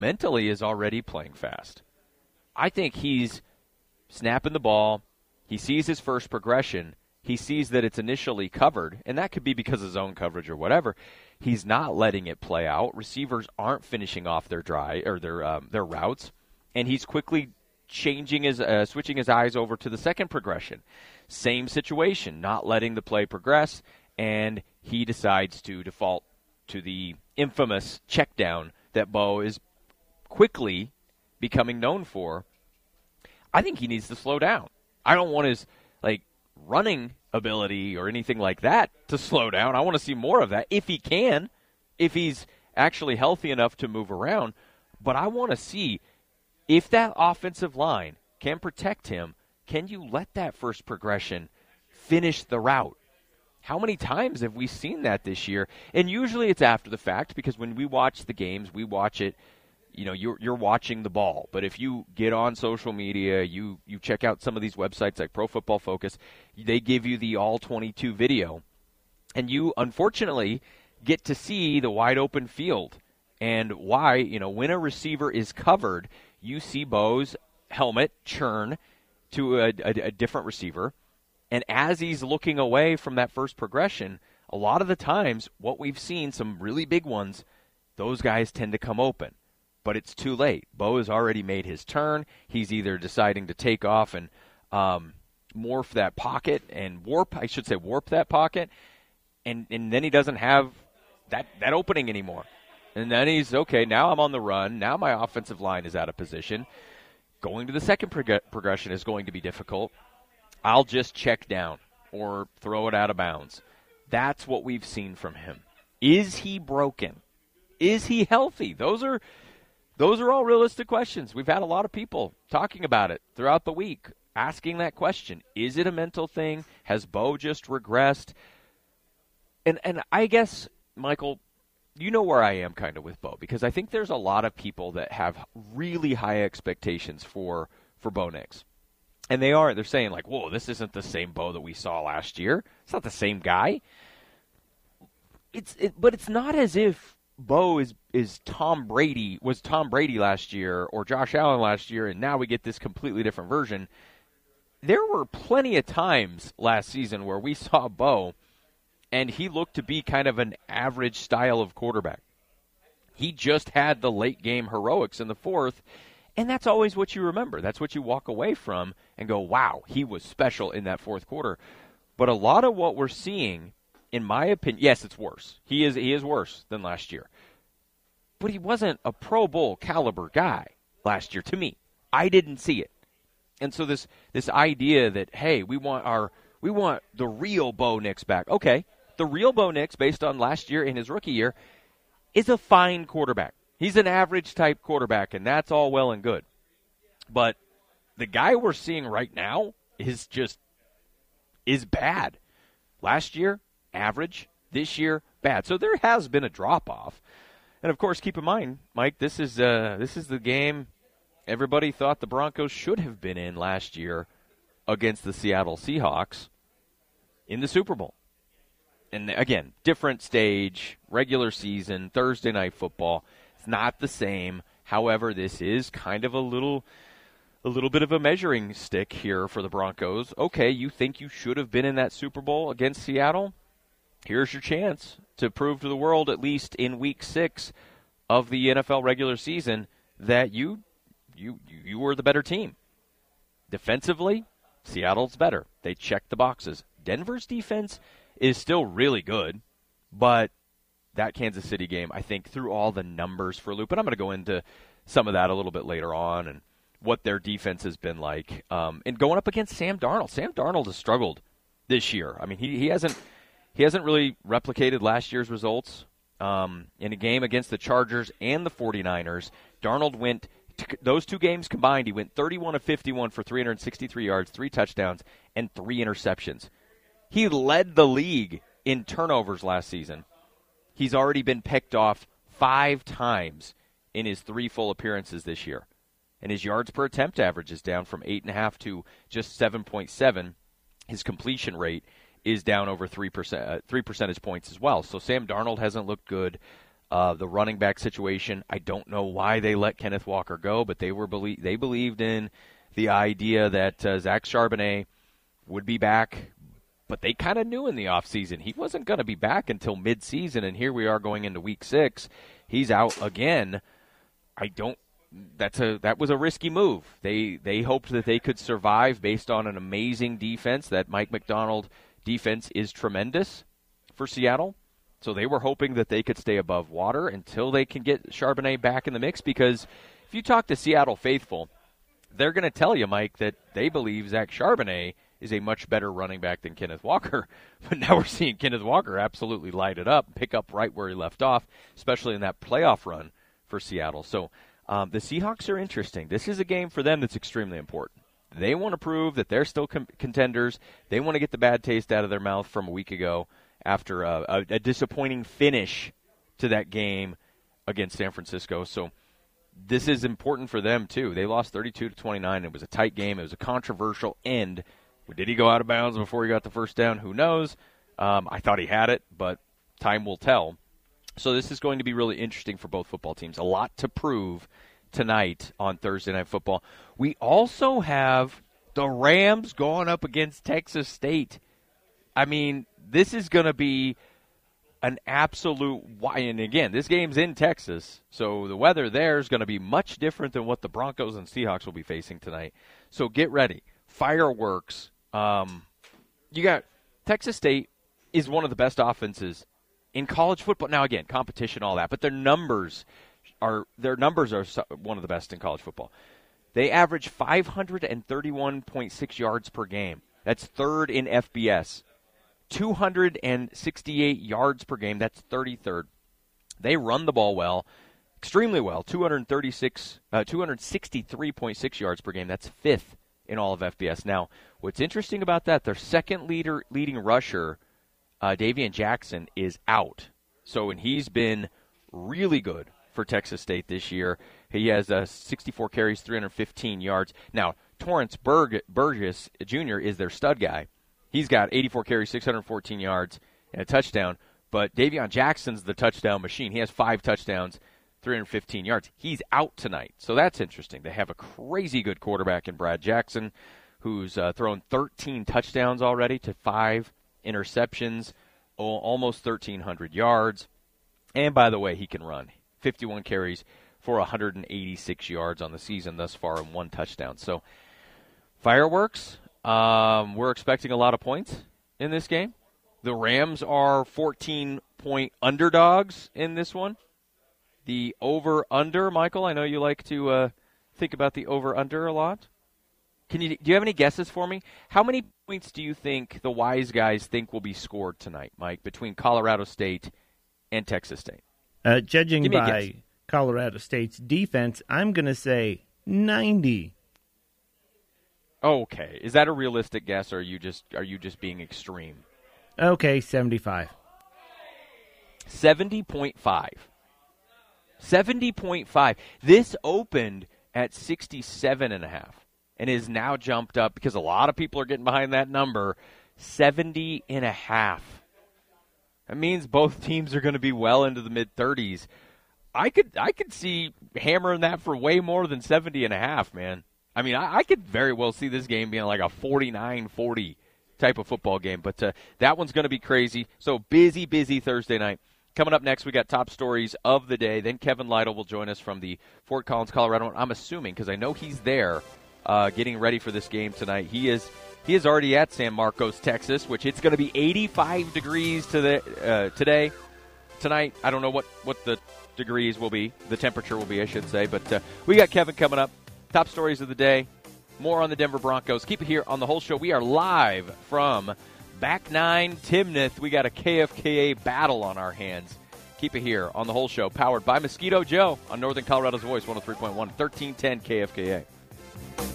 mentally is already playing fast. I think he's snapping the ball. He sees his first progression. He sees that it's initially covered, and that could be because of zone coverage or whatever. He's not letting it play out. Receivers aren't finishing off their their routes, and he's quickly switching his eyes over to the second progression. Same situation, not letting the play progress, and he decides to default to the infamous check down that Bo is quickly becoming known for. I think he needs to slow down. I don't want his running ability or anything like that to slow down. I want to see more of that if he can, if he's actually healthy enough to move around. But I want to see if that offensive line can protect him. Can you let that first progression finish the route? How many times have we seen that this year? And usually it's after the fact, because when we watch the games, we watch it, you're watching the ball. But if you get on social media, you check out some of these websites like Pro Football Focus, they give you the all 22 video. And you, unfortunately, get to see the wide open field. And why, when a receiver is covered, you see Bo's helmet churn to a different receiver. And as he's looking away from that first progression, a lot of the times, what we've seen, some really big ones, those guys tend to come open. But it's too late. Bo has already made his turn. He's either deciding to take off and morph that pocket and warp that pocket, and then he doesn't have that opening anymore. And then he's, okay, now I'm on the run. Now my offensive line is out of position. Going to the second progression is going to be difficult. I'll just check down or throw it out of bounds. That's what we've seen from him. Is he broken? Is he healthy? Those are all realistic questions. We've had a lot of people talking about it throughout the week, asking that question. Is it a mental thing? Has Bo just regressed? And I guess, Michael, you know where I am kind of with Bo, because I think there's a lot of people that have really high expectations for Bo Nix. And they're saying whoa, this isn't the same Bo that we saw last year. It's not the same guy. But it's not as if Bo was Tom Brady last year or Josh Allen last year, and now we get this completely different version. There were plenty of times last season where we saw Bo, and he looked to be kind of an average style of quarterback. He just had the late game heroics in the fourth, and that's always what you remember. That's what you walk away from and go, wow, he was special in that fourth quarter. But a lot of what we're seeing, in my opinion, yes, it's worse. He is worse than last year. But he wasn't a Pro Bowl caliber guy last year to me. I didn't see it. And so this idea that, hey, we want the real Bo Nix back. Okay, the real Bo Nix, based on last year in his rookie year, is a fine quarterback. He's an average-type quarterback, and that's all well and good. But the guy we're seeing right now is bad. Last year, average. This year, bad. So there has been a drop-off. And, of course, keep in mind, Mike, this is the game everybody thought the Broncos should have been in last year against the Seattle Seahawks in the Super Bowl. And, again, different stage, regular season, Thursday night football. It's not the same. However, this is kind of a little bit of a measuring stick here for the Broncos. Okay, you think you should have been in that Super Bowl against Seattle? Here's your chance to prove to the world, at least in Week 6 of the NFL regular season, that you were the better team. Defensively, Seattle's better. They checked the boxes. Denver's defense is still really good, but that Kansas City game, I think, threw all the numbers for a loop. And I'm going to go into some of that a little bit later on and what their defense has been like. And going up against Sam Darnold. Sam Darnold has struggled this year. I mean, he hasn't really replicated last year's results. In a game against the Chargers and the 49ers, Darnold went, those two games combined, he went 31 of 51 for 363 yards, 3 touchdowns, and 3 interceptions. He led the league in turnovers last season. He's already been picked off 5 times in his 3 full appearances this year. And his yards per attempt average is down from 8.5 to just 7.7. His completion rate is down over 3 percentage points as well. So Sam Darnold hasn't looked good. The running back situation, I don't know why they let Kenneth Walker go, but they believed in the idea that Zach Charbonnet would be back, but they kind of knew in the offseason he wasn't going to be back until midseason, and here we are going into week 6. He's out again. That was a risky move. They hoped that they could survive based on an amazing defense. That Mike Macdonald defense is tremendous for Seattle. So they were hoping that they could stay above water until they can get Charbonnet back in the mix, because if you talk to Seattle faithful, they're going to tell you, Mike, that they believe Zach Charbonnet is a much better running back than Kenneth Walker. But now we're seeing Kenneth Walker absolutely light it up, pick up right where he left off, especially in that playoff run for Seattle. So the Seahawks are interesting. This is a game for them that's extremely important. They want to prove that they're still contenders. They want to get the bad taste out of their mouth from a week ago after a disappointing finish to that game against San Francisco. So this is important for them, too. They lost 32-29. It was a tight game. It was a controversial end. Did he go out of bounds before he got the first down? Who knows? I thought he had it, but time will tell. So this is going to be really interesting for both football teams. A lot to prove tonight on Thursday Night Football. We also have the Rams going up against Texas State. I mean, this is going to be an absolute – and again, this game's in Texas, so the weather there is going to be much different than what the Broncos and Seahawks will be facing tonight. So get ready. Fireworks. You got Texas State is one of the best offenses in college football. Now, again, competition, all that, but their numbers are one of the best in college football. They average 531.6 yards per game. That's third in FBS. 268 yards per game. That's 33rd. They run the ball well, extremely well. 263.6 yards per game. That's fifth in all of FBS. Now, what's interesting about that, their second leading rusher, Davian Jackson, is out. And he's been really good for Texas State this year. He has 64 carries, 315 yards. Now, Torrance Burgess Jr. is their stud guy. He's got 84 carries, 614 yards, and a touchdown. But Davion Jackson's the touchdown machine. He has 5 touchdowns, 315 yards. He's out tonight, so that's interesting. They have a crazy good quarterback in Brad Jackson, who's thrown 13 touchdowns already to 5 interceptions, almost 1,300 yards. And, by the way, he can run. 51 carries for 186 yards on the season thus far and 1 touchdown. So, fireworks. We're expecting a lot of points in this game. The Rams are 14-point underdogs in this one. The over-under, Michael, I know you like to think about the over-under a lot. Do you have any guesses for me? How many points do you think the wise guys think will be scored tonight, Mike, between Colorado State and Texas State? Judging by Colorado State's defense, I'm going to say 90. Okay. Is that a realistic guess, or are you just being extreme? Okay, 75. 70.5. 70.5. This opened at 67.5 and is now jumped up, because a lot of people are getting behind that number, 70.5. That means both teams are going to be well into the mid-30s. I could see hammering that for way more than 70.5, man. I mean, I could very well see this game being like a 49-40 type of football game, but that one's going to be crazy. So busy Thursday night. Coming up next, we got top stories of the day. Then Kevin Lytle will join us from the Fort Collins, Colorado. I'm assuming, because I know he's there getting ready for this game tonight. He is already at San Marcos, Texas, which it's going to be 85 degrees tonight. I don't know what the degrees will be. The temperature will be, I should say. But we got Kevin coming up. Top stories of the day. More on the Denver Broncos. Keep it here on The Whole Show. We are live from Back 9 Timnath. We got a KFKA battle on our hands. Keep it here on The Whole Show, powered by Mosquito Joe on Northern Colorado's Voice, 103.1, 1310 KFKA.